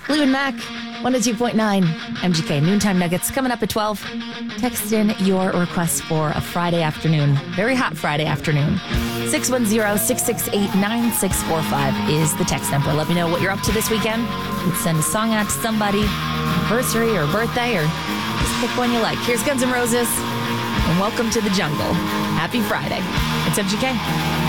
Blue and Mac, 102.9 MGK. Noontime Nuggets coming up at 12. Text in your requests for a Friday afternoon. Very hot Friday afternoon. 610-668-9645 is the text number. Let me know what you're up to this weekend. You can send a song out to somebody, anniversary or birthday, or just pick one you like. Here's Guns N' Roses, and welcome to the jungle. Happy Friday. It's MGK.